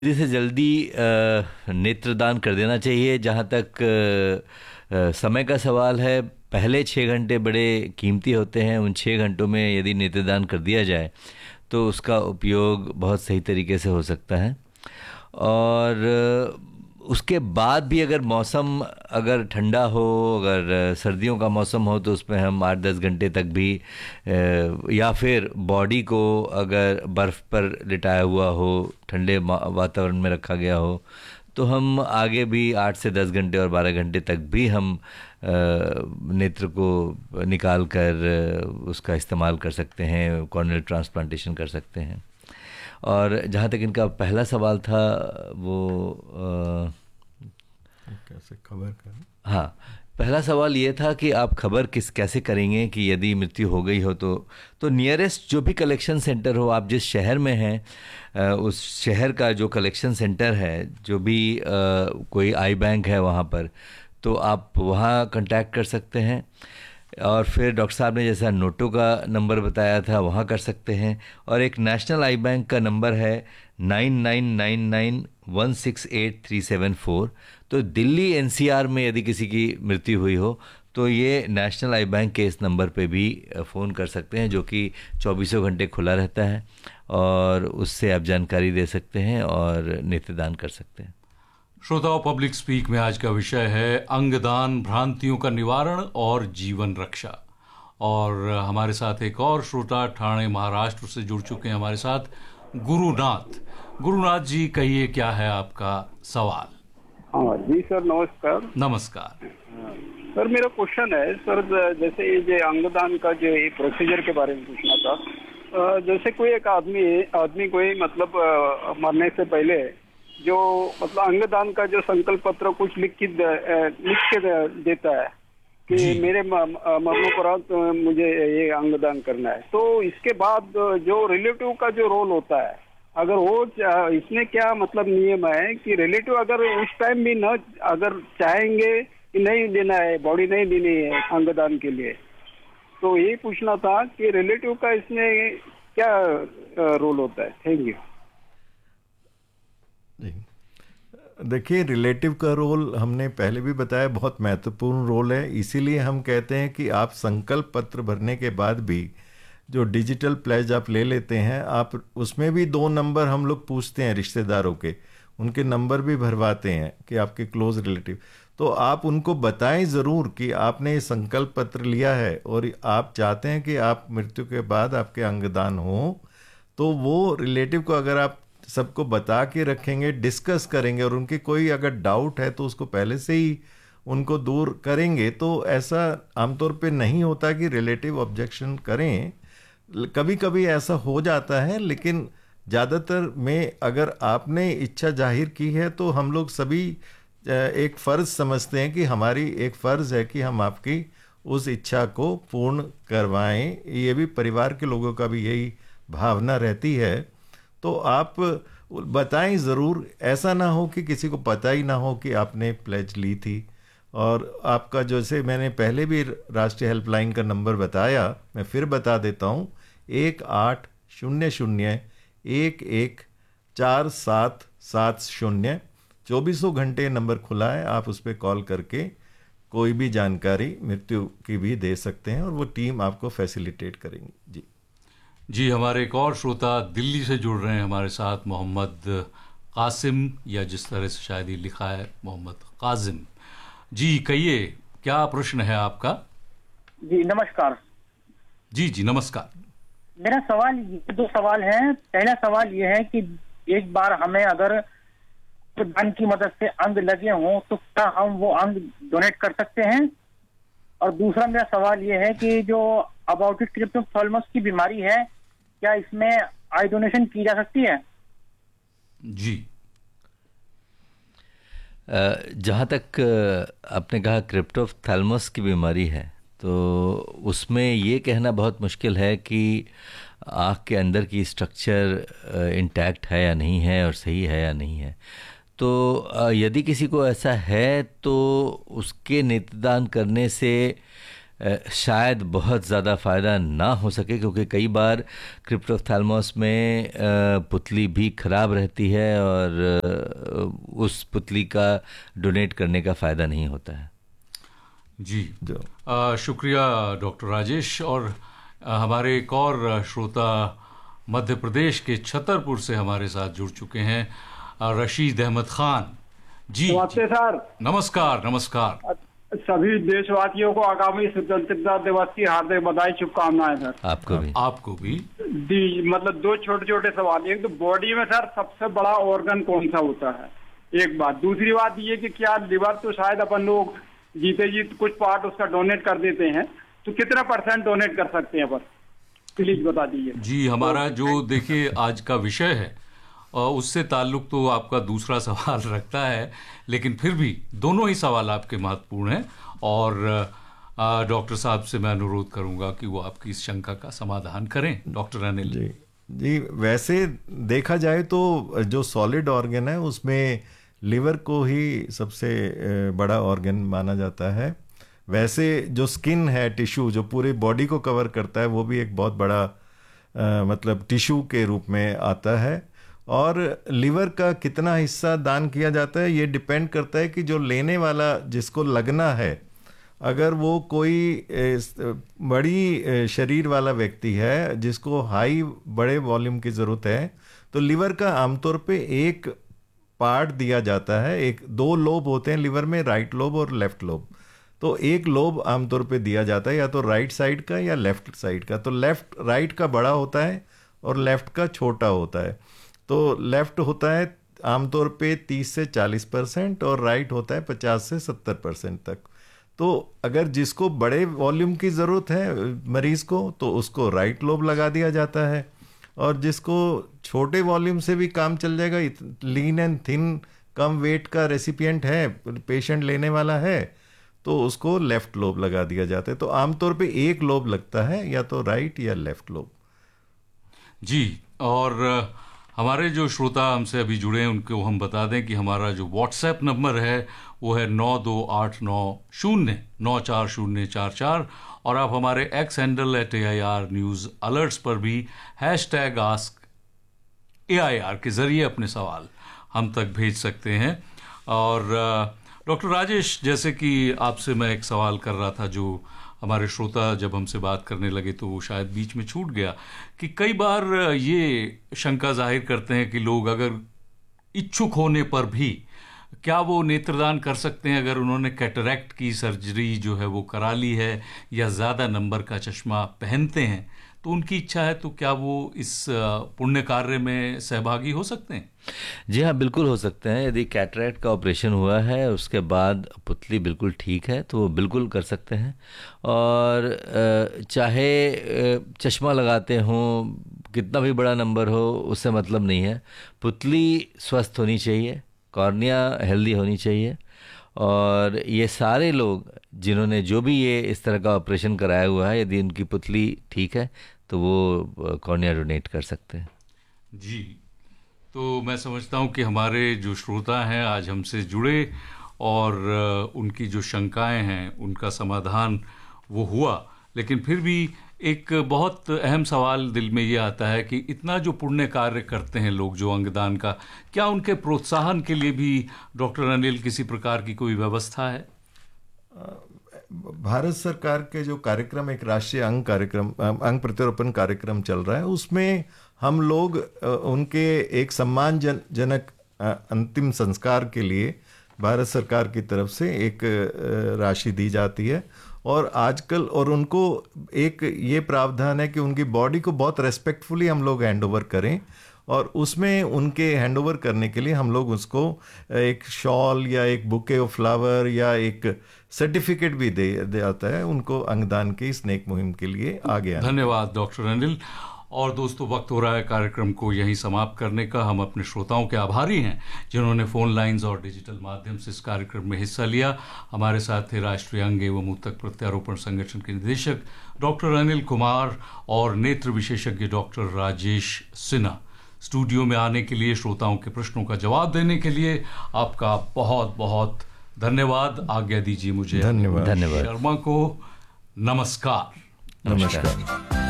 जल्दी से जल्दी नेत्रदान कर देना चाहिए। जहाँ तक समय का सवाल है, पहले 6 घंटे बड़े कीमती होते हैं। उन 6 घंटों में यदि नेत्रदान कर दिया जाए तो उसका उपयोग बहुत सही तरीके से हो सकता है। और उसके बाद भी अगर मौसम अगर ठंडा हो, अगर सर्दियों का मौसम हो, तो उसमें हम 8-10 घंटे तक भी या फिर बॉडी को अगर बर्फ़ पर लिटाया हुआ हो, ठंडे वातावरण में रखा गया हो, तो हम आगे भी 8 से 10 घंटे और 12 घंटे तक भी हम नेत्र को निकाल कर उसका इस्तेमाल कर सकते हैं, कॉर्नियल ट्रांसप्लांटेशन कर सकते हैं। और जहाँ तक इनका पहला सवाल था वो कैसे खबर करें? हाँ, पहला सवाल ये था कि आप खबर कैसे करेंगे कि यदि मृत्यु हो गई हो तो नियरेस्ट जो भी कलेक्शन सेंटर हो, आप जिस शहर में हैं उस शहर का जो कलेक्शन सेंटर है, जो भी कोई आई बैंक है वहाँ पर, तो आप वहाँ कांटेक्ट कर सकते हैं। और फिर डॉक्टर साहब ने जैसा नोटो का नंबर बताया था, वहाँ कर सकते हैं। और एक नेशनल आई बैंक का नंबर है 9999168374। तो दिल्ली एनसीआर में यदि किसी की मृत्यु हुई हो तो ये नेशनल आई बैंक के इस नंबर पे भी फ़ोन कर सकते हैं, जो कि 24 घंटे खुला रहता है, और उससे आप जानकारी दे सकते हैं और नेत्रदान कर सकते हैं। श्रोताओं, पब्लिक स्पीक में आज का विषय है अंगदान, भ्रांतियों का निवारण और जीवन रक्षा। और हमारे साथ एक और श्रोता ठाणे महाराष्ट्र से जुड़ चुके हैं हमारे साथ, गुरुनाथ जी, कहिए क्या है आपका सवाल? हाँ जी सर, नमस्कार। नमस्कार सर, मेरा क्वेश्चन है सर, जैसे ये अंगदान का जो ये प्रोसीजर के बारे में पूछना था। जैसे कोई एक आदमी कोई मतलब मरने से पहले जो मतलब अंगदान का जो संकल्प पत्र कुछ लिख के देता है कि मेरे मरणोपरांत मुझे ये अंगदान करना है, तो इसके बाद जो रिलेटिव का जो रोल होता है, अगर वो इसमें क्या मतलब नियम है कि रिलेटिव अगर उस टाइम भी न अगर चाहेंगे कि नहीं देना है, बॉडी नहीं देनी है अंगदान के लिए, तो ये पूछना था कि रिलेटिव का इसमें क्या रोल होता है। Thank you. देखिए, रिलेटिव का रोल हमने पहले भी बताया, बहुत महत्वपूर्ण रोल है। इसीलिए हम कहते हैं कि आप संकल्प पत्र भरने के बाद भी जो डिजिटल प्लेज आप ले लेते हैं, आप उसमें भी 2 नंबर हम लोग पूछते हैं रिश्तेदारों के, उनके नंबर भी भरवाते हैं कि आपके क्लोज रिलेटिव, तो आप उनको बताएं ज़रूर कि आपने ये संकल्प पत्र लिया है और आप चाहते हैं कि आप मृत्यु के बाद आपके अंगदान हो। तो वो रिलेटिव को अगर आप सबको बता के रखेंगे, डिस्कस करेंगे, और उनकी कोई अगर डाउट है तो उसको पहले से ही उनको दूर करेंगे, तो ऐसा आमतौर पे नहीं होता कि रिलेटिव ऑब्जेक्शन करें। कभी कभी ऐसा हो जाता है, लेकिन ज़्यादातर में अगर आपने इच्छा जाहिर की है तो हम लोग सभी एक फ़र्ज़ समझते हैं कि हमारी एक फ़र्ज़ है कि हम आपकी उस इच्छा को पूर्ण करवाएं। ये भी परिवार के लोगों का भी यही भावना रहती है। तो आप बताएं ज़रूर, ऐसा ना हो कि किसी को पता ही ना हो कि आपने प्लेज ली थी। और आपका, जैसे मैंने पहले भी राष्ट्रीय हेल्पलाइन का नंबर बताया, मैं फिर बता देता हूँ, 1800-114770। 24 घंटे नंबर खुला है, आप उस पर कॉल करके कोई भी जानकारी मृत्यु की भी दे सकते हैं और वो टीम आपको फैसिलिटेट करेंगी। जी, हमारे एक और श्रोता दिल्ली से जुड़ रहे हैं हमारे साथ, मोहम्मद कासिम, या जिस तरह से शायद ही लिखा है मोहम्मद काजिम जी। कहिए क्या प्रश्न है आपका? जी नमस्कार। जी नमस्कार। मेरा सवाल, 2 सवाल हैं। पहला सवाल यह है कि एक बार हमें अगर दान की मदद से अंग लगे हों तो क्या हम वो अंग डोनेट कर सकते हैं? और दूसरा मेरा सवाल यह है कि जो अबॉर्टेड क्रिप्टोप्थाल्मस की बीमारी है, क्या इसमें आई डोनेशन की जा सकती है? जी, जहाँ तक आपने कहा क्रिप्टोप्थाल्मस की बीमारी है, तो उसमें ये कहना बहुत मुश्किल है कि आँख के अंदर की स्ट्रक्चर इंटैक्ट है या नहीं है और सही है या नहीं है। तो यदि किसी को ऐसा है तो उसके नेत्रदान करने से शायद बहुत ज़्यादा फ़ायदा ना हो सके, क्योंकि कई बार क्रिप्टोफ्थैल्मोस में पुतली भी ख़राब रहती है और उस पुतली का डोनेट करने का फ़ायदा नहीं होता है। जी, शुक्रिया डॉक्टर राजेश। और हमारे एक और श्रोता मध्य प्रदेश के छतरपुर से हमारे साथ जुड़ चुके हैं, रशीद अहमद खान जी। नमस्ते सर। नमस्कार। नमस्कार। सभी देशवासियों को आगामी स्वतंत्रता दिवस की हार्दिक बधाई, शुभकामनाएं सर। आपको भी मतलब दो छोटे छोटे सवाल। एक तो बॉडी में सर सबसे बड़ा ऑर्गन कौन सा होता है, एक बात। दूसरी बात ये कि क्या लिवर तो शायद अपन लोग जीते जी कुछ पार्ट उसका डोनेट कर देते हैं, तो कितना % डोनेट कर सकते हैं अपन, प्लीज बता दीजिए। जी, हमारा जो देखिए आज का विषय है उससे ताल्लुक तो आपका दूसरा सवाल रखता है, लेकिन फिर भी दोनों ही सवाल आपके महत्वपूर्ण हैं और डॉक्टर साहब से मैं अनुरोध करूंगा कि वो आपकी इस शंका का समाधान करें। डॉक्टर अनिल जी, वैसे देखा जाए तो जो सॉलिड ऑर्गन है उसमें लिवर को ही सबसे बड़ा ऑर्गन माना जाता है। वैसे जो स्किन है, टिश्यू जो पूरी बॉडी को कवर करता है, वो भी एक बहुत बड़ा मतलब टिश्यू के रूप में आता है। और लिवर का कितना हिस्सा दान किया जाता है ये डिपेंड करता है कि जो लेने वाला जिसको लगना है, अगर वो कोई बड़ी शरीर वाला व्यक्ति है जिसको बड़े वॉल्यूम की ज़रूरत है, तो लिवर का आमतौर पे एक पार्ट दिया जाता है। दो लोब होते हैं लिवर में, राइट लोब और लेफ्ट लोब। तो एक लोब आमतौर पे दिया जाता है या तो राइट साइड का या लेफ्ट साइड का। तो राइट का बड़ा होता है और लेफ्ट का छोटा होता है। तो लेफ्ट होता है आमतौर पे 30 से 40% और राइट होता है 50 से 70% तक। तो अगर जिसको बड़े वॉल्यूम की ज़रूरत है मरीज़ को, तो उसको राइट लोब लगा दिया जाता है, और जिसको छोटे वॉल्यूम से भी काम चल जाएगा, lean and thin come wait का रेसिपिएंट है, पेशेंट लेने वाला है, तो उसको लेफ्ट लोब लगा दिया जाता है। तो आमतौर पे एक लोब लगता है, या तो राइट या लेफ्ट लोब। जी, और हमारे जो श्रोता हमसे अभी जुड़े हैं उनको हम बता दें कि हमारा जो व्हाट्सएप नंबर है वो है 9289094044, और आप हमारे x handle @AIR news alerts पर भी #AskAIR के ज़रिए अपने सवाल हम तक भेज सकते हैं। और डॉक्टर राजेश, जैसे कि आपसे मैं एक सवाल कर रहा था जो हमारे श्रोता जब हमसे बात करने लगे तो वो शायद बीच में छूट गया, कि कई बार ये शंका जाहिर करते हैं कि लोग अगर इच्छुक होने पर भी क्या वो नेत्रदान कर सकते हैं अगर उन्होंने कैटरैक्ट की सर्जरी जो है वो करा ली है या ज़्यादा नंबर का चश्मा पहनते हैं, तो उनकी इच्छा है तो क्या वो इस पुण्य कार्य में सहभागी हो सकते हैं? जी हाँ, बिल्कुल हो सकते हैं। यदि कैटरैक्ट का ऑपरेशन हुआ है उसके बाद पुतली बिल्कुल ठीक है तो वो बिल्कुल कर सकते हैं। और चाहे चश्मा लगाते हों, कितना भी बड़ा नंबर हो, उससे मतलब नहीं है। पुतली स्वस्थ होनी चाहिए, कॉर्निया हेल्दी होनी चाहिए, और ये सारे लोग जिन्होंने जो भी ये इस तरह का ऑपरेशन कराया हुआ है, यदि उनकी पुतली ठीक है तो वो कॉर्निया डोनेट कर सकते हैं। जी, तो मैं समझता हूँ कि हमारे जो श्रोता हैं आज हमसे जुड़े और उनकी जो शंकाएं हैं उनका समाधान वो हुआ, लेकिन फिर भी एक बहुत अहम सवाल दिल में ये आता है कि इतना जो पुण्य कार्य करते हैं लोग जो अंगदान का, क्या उनके प्रोत्साहन के लिए भी डॉक्टर अनिल किसी प्रकार की कोई व्यवस्था है? भारत सरकार के जो कार्यक्रम, एक राष्ट्रीय अंग प्रत्यारोपण कार्यक्रम चल रहा है, उसमें हम लोग उनके एक सम्मानजनक अंतिम संस्कार के लिए भारत सरकार की तरफ से एक राशि दी जाती है। और आजकल और उनको एक ये प्रावधान है कि उनकी बॉडी को बहुत रेस्पेक्टफुली हम लोग हैंडओवर करें, और उसमें उनके हैंडओवर करने के लिए हम लोग उसको एक शॉल या एक बुके ऑफ फ्लावर या एक सर्टिफिकेट भी दे जाता है उनको अंगदान की इस नेक मुहिम के लिए आगे आने। धन्यवाद डॉक्टर अनिल। और दोस्तों, वक्त हो रहा है कार्यक्रम को यहीं समाप्त करने का। हम अपने श्रोताओं के आभारी हैं जिन्होंने फ़ोन लाइंस और डिजिटल माध्यम से इस कार्यक्रम में हिस्सा लिया। हमारे साथ थे राष्ट्रीय अंग एवं ऊतक प्रत्यारोपण संगठन के निदेशक डॉक्टर अनिल कुमार और नेत्र विशेषज्ञ डॉक्टर राजेश सिन्हा। स्टूडियो में आने के लिए, श्रोताओं के प्रश्नों का जवाब देने के लिए आपका बहुत बहुत धन्यवाद। आज्ञा दीजिए मुझे धन्यवाद शर्मा को। नमस्कार। नमस्कार।